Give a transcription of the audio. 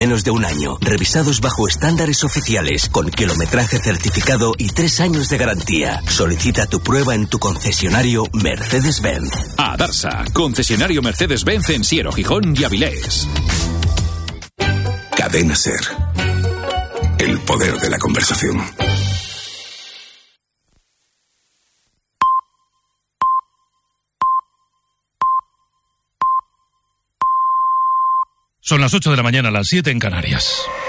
Menos de un año, revisados bajo estándares oficiales, con kilometraje certificado y 3 años de garantía. Solicita tu prueba en tu concesionario Mercedes-Benz. Adarsa, concesionario Mercedes-Benz en Siero, Gijón y Avilés. Cadena SER. El poder de la conversación. Son las 8 de la mañana, las 7 en Canarias.